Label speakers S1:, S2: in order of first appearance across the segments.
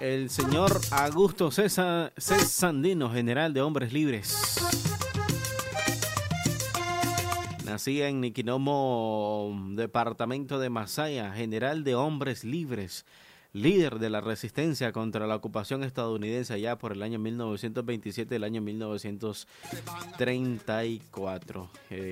S1: el señor Augusto César Sandino, general de Hombres Libres. Nacía en Niquinomo, departamento de Masaya, general de Hombres Libres, líder de la resistencia contra la ocupación estadounidense allá por el año 1927 y el año 1934.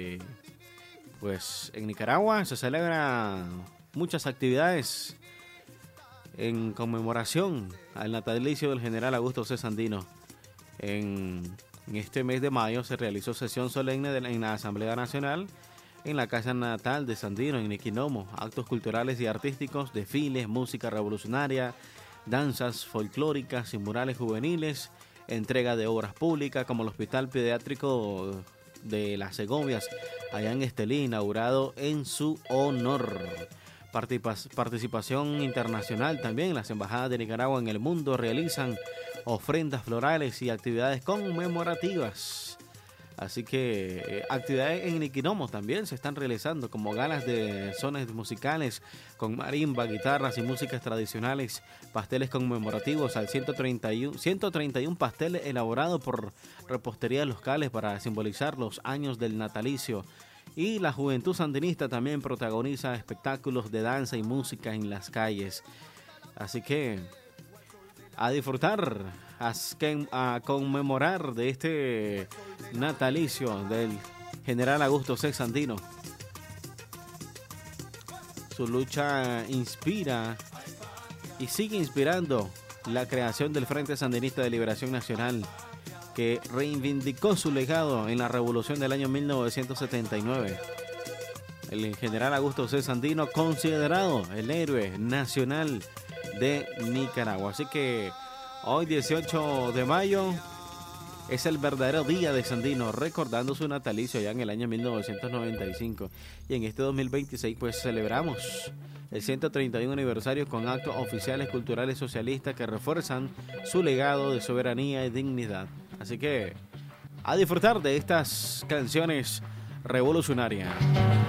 S1: Pues en Nicaragua se celebran muchas actividades en conmemoración al natalicio del general Augusto C. Sandino. En este mes de mayo se realizó sesión solemne en la Asamblea Nacional en la casa natal de Sandino, en Niquinomo. Actos culturales y artísticos, desfiles, música revolucionaria, danzas folclóricas y murales juveniles, entrega de obras públicas como el Hospital Pediátrico de Las Segovias, allá en Estelí, inaugurado en su honor. Participación internacional también. Las embajadas de Nicaragua en el mundo realizan ofrendas florales y actividades conmemorativas. Así que actividades en Niquinomo también se están realizando, como galas de sones musicales con marimba, guitarras y músicas tradicionales, pasteles conmemorativos al 131 pasteles elaborados por reposterías locales para simbolizar los años del natalicio. Y la juventud sandinista también protagoniza espectáculos de danza y música en las calles. Así que a disfrutar, a conmemorar de este natalicio del general Augusto C. Sandino. Su lucha inspira y sigue inspirando la creación del Frente Sandinista de Liberación Nacional, que reivindicó su legado en la revolución del año 1979. El general Augusto C. Sandino, considerado el héroe nacional de Nicaragua. Así que hoy, 18 de mayo, es el verdadero día de Sandino, recordando su natalicio ya en el año 1995. Y en este 2026 pues celebramos el 131 aniversario con actos oficiales culturales socialistas que refuerzan su legado de soberanía y dignidad. Así que a disfrutar de estas canciones revolucionarias.